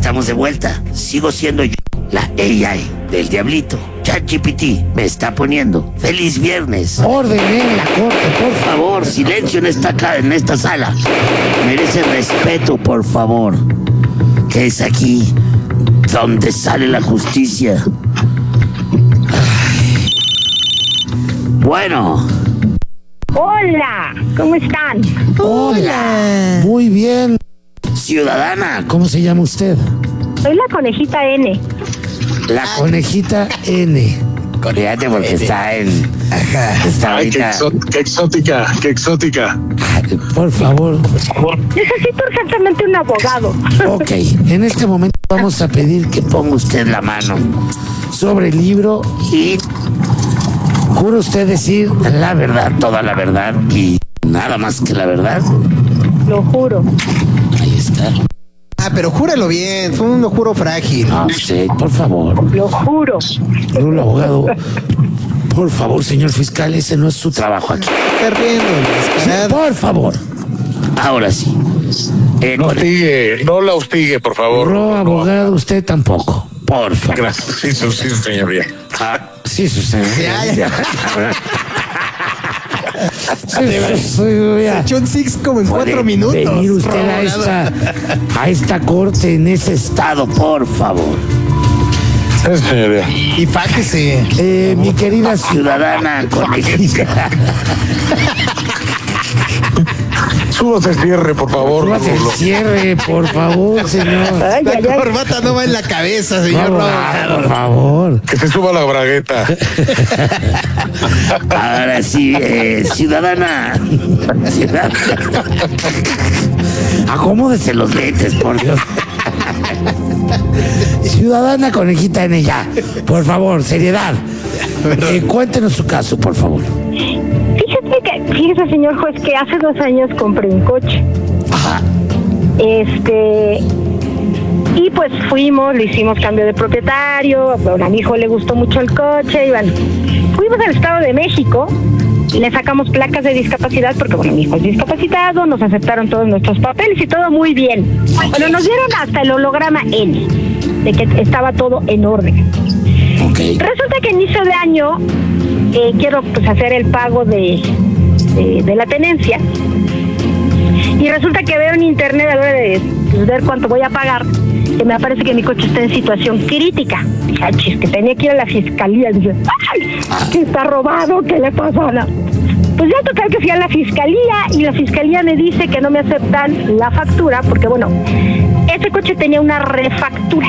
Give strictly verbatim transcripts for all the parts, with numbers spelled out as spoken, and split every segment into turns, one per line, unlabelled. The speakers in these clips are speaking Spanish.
estamos de vuelta. Sigo siendo yo, la A I del diablito. ChatGPT me está poniendo. ¡Feliz viernes!
Orden en la corte, por
favor, silencio en esta, ca- en esta sala. Merece respeto, por favor. Que es aquí donde sale la justicia. Ay. Bueno.
Hola, ¿cómo están?
Hola. Muy bien.
Ciudadana,
¿Cómo se llama usted?
Soy la conejita N.
la
Conejita N.
Fíjate porque está en...
Ajá.
Está
Ay, qué,
ahorita...
exó- qué exótica, qué exótica.
Ay, por favor.
Necesito urgentemente un abogado.
Ok, en este momento vamos a pedir que
Ponga usted la mano
sobre el libro
y
jura usted decir
la verdad, toda la verdad y nada más que la verdad.
Lo juro.
Ahí está.
Ah, pero júralo bien, fue un lo juro frágil.
No sé, por favor.
Lo juro.
un abogado. Por favor, señor fiscal, ese no es su trabajo aquí.
Está riendo,
Sí,
descarado.
por favor.
Ahora sí. Eh,
No
con-
hostigue, no la hostigue, por favor.
No, abogado, usted tampoco.
por favor.
Gracias, sí, sí, sí, señoría.
Ah,
Sí, sucede.
Ya, ya.
Sí, sí, ya.
Echó un six como en
Puede
cuatro minutos.
Venir usted a esta, a esta corte en ese estado, por favor.
Sí, señoría.
Y fájese.
Eh, mi querida
ciudadana conejita.
Súbase el cierre, por favor.
Súbase el
Rulo.
cierre, por favor, señor.
Ay,
La
ay, ay.
corbata no va en la cabeza, señor
Abogado,
abogado.
por favor.
Que se suba la bragueta.
Ahora sí, eh, ciudadana. Ciudadana.
Acomódese los lentes, por Dios. Ciudadana conejita en ella. Por favor, seriedad. Eh, cuéntenos su caso, por favor.
Fíjate que, fíjese, señor juez, que hace dos años compré un coche.
Ajá.
Este. Y pues fuimos, le hicimos cambio de propietario. Bueno, a mi hijo le gustó mucho el coche. Y bueno, fuimos al Estado de México. Y le sacamos placas de discapacidad porque, bueno, mi hijo es discapacitado, nos aceptaron todos nuestros papeles y todo muy bien. Bueno, nos dieron hasta el holograma N, de que estaba todo en orden.
Ok.
Resulta que a inicio de año eh, quiero pues hacer el pago de, de, de la tenencia y resulta que veo en internet a la hora de pues, ver cuánto voy a pagar que me aparece que mi coche está en situación crítica. Dije, ay, chis, que tenía que ir a la fiscalía. Dije, ¡ay! Que está robado, ¿qué le pasa? No. Pues ya total que fui a la fiscalía y la fiscalía me dice que no me aceptan la factura porque, bueno, ese coche tenía una refactura.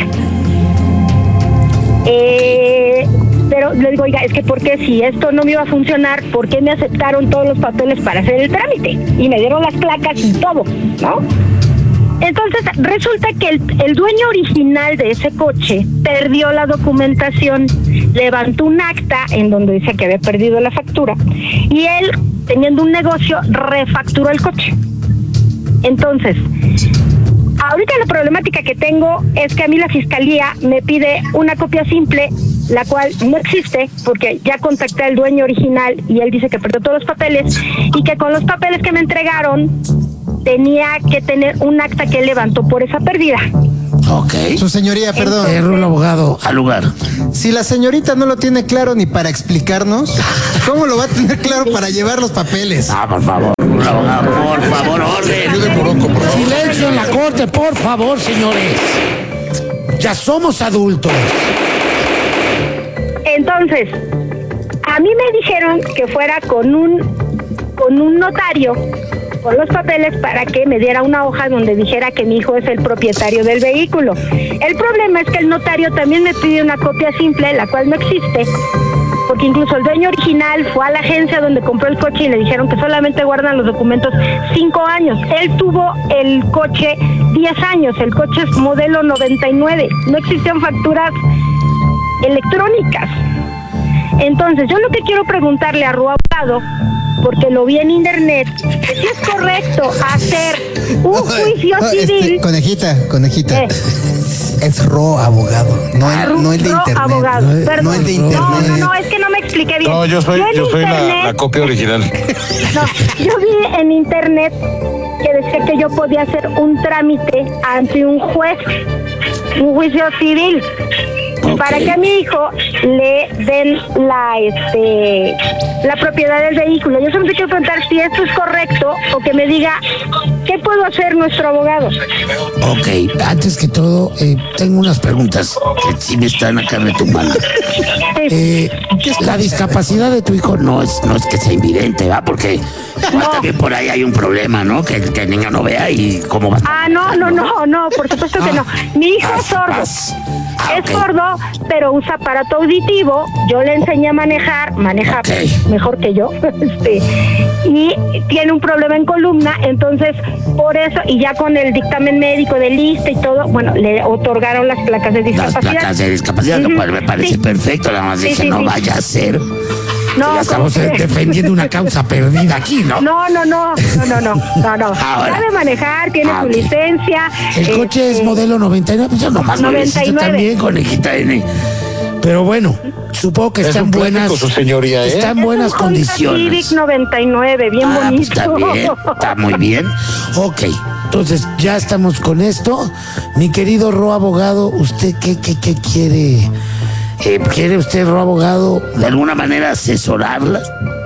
Eh, pero le digo, oiga, es que ¿por qué si esto no me iba a funcionar, por qué me aceptaron todos los papeles para hacer el trámite? Y me dieron las placas y todo, ¿no? Entonces resulta que el, el dueño original de ese coche perdió la documentación, levantó un acta en donde dice que había perdido la factura y él, teniendo un negocio, refacturó el coche. Entonces, ahorita la problemática que tengo es que a mí la fiscalía me pide una copia simple, la cual no existe porque ya contacté al dueño original y él dice que perdió todos los papeles y que con los papeles que me entregaron tenía que tener un acta que él levantó por esa pérdida.
Ok.
Su señoría, perdón.
Eh, Rulo, abogado.
Al lugar.
Si la señorita no lo tiene claro ni para explicarnos, ¿cómo lo va a tener claro para llevar los papeles?
Ah, por favor. Un abogado, por favor, orden.
Ayude Morocco, por favor.
Silencio en la corte, por favor, señores. Ya somos adultos.
Entonces, a mí me dijeron que fuera con un con un notario con los papeles para que me diera una hoja donde dijera que mi hijo es el propietario del vehículo. El problema es que el notario también me pide una copia simple, la cual no existe, porque incluso el dueño original fue a la agencia donde compró el coche y le dijeron que solamente guardan los documentos cinco años. Él tuvo el coche diez años, el coche es modelo noventa y nueve, no existían facturas electrónicas. Entonces, yo lo que quiero preguntarle a Ru Abogado, porque lo vi en internet, que si es correcto hacer un juicio
No, este,
civil.
conejita, conejita.
Eh.
Es Ro abogado, no el,
Ru-
no el de
Ru
internet.
Abogado,
no, el-
perdón.
no el de
No,
internet.
no, no, es que no me expliqué bien.
No, yo soy,
en
yo soy la,
internet-
la copia original.
No, yo vi en internet que decía que yo podía hacer un trámite ante un juez un juicio civil.
Ok.
Para que a mi hijo le den la este la propiedad del vehículo. Yo solo te quiero preguntar si esto es correcto o que me diga qué puedo hacer nuestro abogado.
Ok, antes que todo, eh, tengo unas preguntas.
Que sí me están acá retumbando.
Eh, la discapacidad de tu hijo
No es, no es que sea invidente, ¿va? Porque igual también por ahí hay un problema, ¿no? Que, que el niño no vea y cómo va a estar.
Ah, no, no, no, no, por supuesto que no. Mi hijo es sordo.
Vas. Ah,
Es
ok.
sordo, pero usa aparato auditivo. Yo le enseñé a manejar, maneja
Ok.
mejor que yo. Este, y tiene un problema en columna, entonces por eso, y ya con el dictamen médico de lista y todo, bueno, le otorgaron las placas de
Las
discapacidad.
placas de discapacidad, lo
Ujú.
cual me parece
Sí.
perfecto. Nada más
Sí,
dije,
sí,
no
sí.
vaya a ser.
No,
ya estamos
¿cómo
eh,
crees?
defendiendo una causa perdida aquí, ¿no?
No, no, no, no, no, no, no, no.
Ahora.
Sabe manejar, tiene
Ah,
su
ok.
licencia.
El coche es
este,
modelo noventa y nueve, pues ya nomás lo
noventa y
hiciste
nueve.
también,
Conejita N.
pero bueno, supongo que
Es
está en
un plástico,
buenas,
su señoría, ¿eh?
está en
es
buenas
un Honda
condiciones.
Civic noventa y nueve, bien
Ah, pues
bonito.
está bien, está muy bien.
Ok, entonces ya estamos con esto. Mi querido Ro abogado, ¿usted qué, qué, qué quiere? Eh, ¿Quiere usted, Ro abogado?
De alguna manera asesorarla.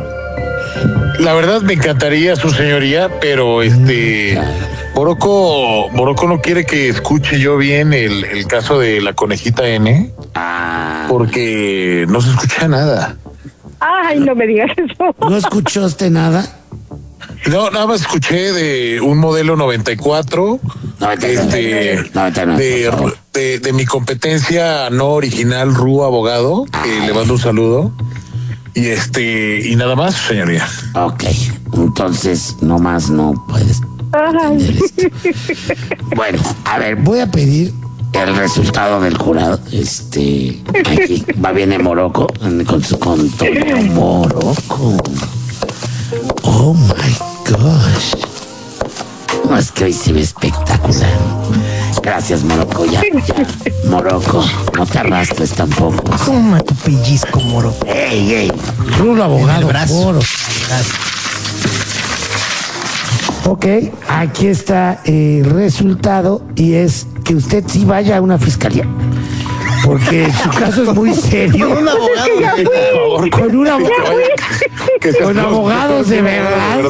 La verdad me encantaría, su señoría, pero este... Morocco, Morocco no quiere que escuche yo bien el, el caso de la conejita N,
Ah,
porque no se escucha nada.
Ay, no me digas eso.
¿No escuchó usted nada?
No, nada más escuché de un modelo noventa y cuatro,
noventa y nueve,
este,
noventa y nueve,
de,
por favor.
de, de mi competencia no original, Ru Abogado, que le mando un saludo. Y este, y nada más, señoría.
Ok, entonces nomás no puedes.
Ay.
Bueno, a ver,
Voy a pedir,
el resultado del jurado. Este, aquí va viene Morocco con su con todo.
Morocco. Oh my gosh.
No, es que hoy se ve espectacular. Gracias, Morocco. Ya, ya. Morocco, no te arrastres tampoco.
Toma tu pellizco, moro.
Ey, ey.
Rulo abogado,
brazo.
moro. Ok, aquí está el resultado y es que usted sí vaya a una fiscalía. Porque su caso es muy serio.
Un abogado.
Por favor,
Con un abogado.
que seas
Con
los-
abogados de verdad.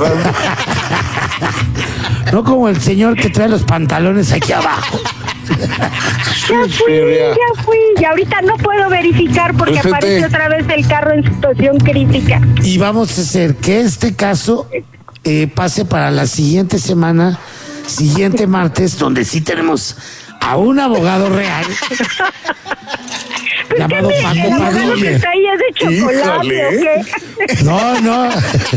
No como el señor que trae los pantalones aquí abajo.
Sí,
Ya fui,
señoría.
ya fui. Y ahorita no puedo verificar porque
Presente.
aparece otra vez el carro en situación crítica.
Y vamos a hacer que este caso eh, pase para la siguiente semana, siguiente martes,
Donde sí tenemos.
a un abogado real llamado
¿Qué me-
Paco
el abogado que
Padilla.
está ahí es de chocolate
Híjole.
o qué?
No, no.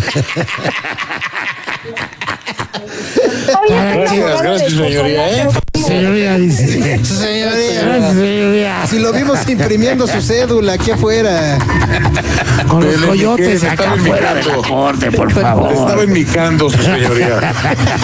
Oye,
Para
el
que-
abogado
Gracias,
de
señoría, ¿eh?
chocolate.
Señoría dice.
Señoría.
Gracias, señoría.
Si lo vimos imprimiendo su cédula aquí afuera.
Con los
Me le
coyotes
piqué, me
acá
estaba
afuera.
Fuera de la corte, por
Le estaba
favor.
enmicando, su señoría.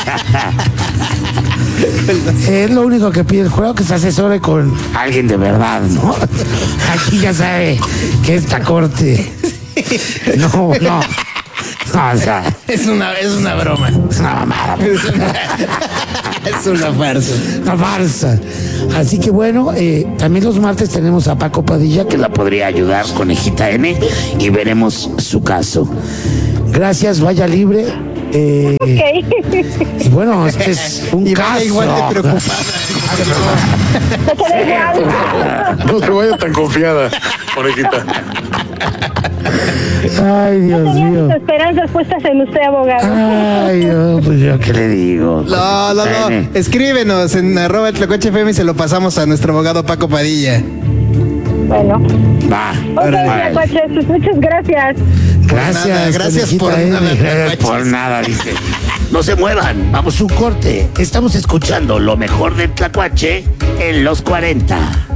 Es lo único que pide el jurado, que se asesore con
Alguien de verdad, ¿no?
aquí, ya sabe que esta corte. No, no. No, o sea,
Es una, es una broma.
es una mamada.
Es una, es una farsa.
Una farsa. Así que bueno, eh, también los martes tenemos a Paco Padilla, que
Que la podría ayudar, Conejita N, y veremos su caso.
gracias, vaya libre. Eh,
Ok.
y bueno, este es un
Y
caso.
vaya igual de preocupada.
Me quedé igual.
No se vaya tan confiada, conejita.
Ay, Dios
Tenía
mío.
mis esperanzas puestas en usted, abogado.
Ay, no, pues yo qué le digo.
No, no, no.
N.
Escríbenos en arroba tlacuache F M y se lo pasamos a nuestro abogado Paco Padilla.
Bueno.
Va.
Ok,
Órale.
Tlacuache, pues muchas gracias.
Gracias,
nada, gracias
conejita
por
N.
nada.
Gracias por nada, dice. No se muevan, vamos un corte. Estamos escuchando lo mejor de Tlacuache en los cuarenta.